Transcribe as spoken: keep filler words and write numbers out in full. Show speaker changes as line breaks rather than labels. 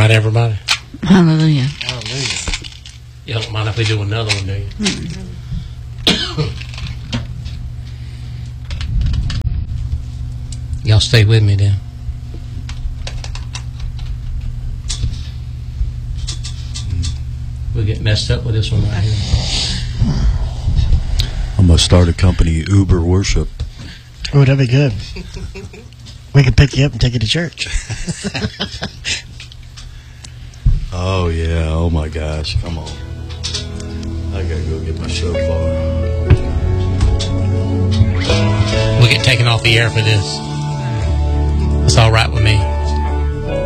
night, everybody.
Hallelujah.
Hallelujah.
You don't mind if we do another one, do you?
Mm-hmm.
Y'all stay with me then. We get messed up with this one right here.
I'm going to start a company, Uber Worship.
Oh, that'd be good. We can pick you up and take you to church.
Oh, yeah. Oh, my gosh. Come on. I got to go get my shofar.
We'll get taken off the air for this. That's all right with me.